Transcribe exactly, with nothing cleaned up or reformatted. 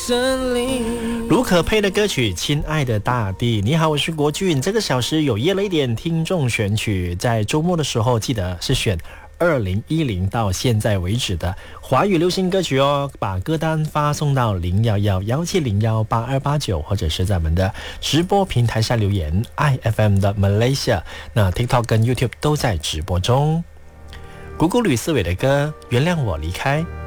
卢可佩的歌曲《亲爱的大地》。你好，我是国俊。这个小时有夜了一点听众选曲，在周末的时候记得是选二零一零到现在为止的华语流行歌曲哦，把歌单发送到零一一一七零一八二八九，或者是在我们的直播平台下留言 I F M 的 Malaysia。 那 TikTok 跟 YouTube 都在直播中。古古吕思伟的歌《原谅我离开》。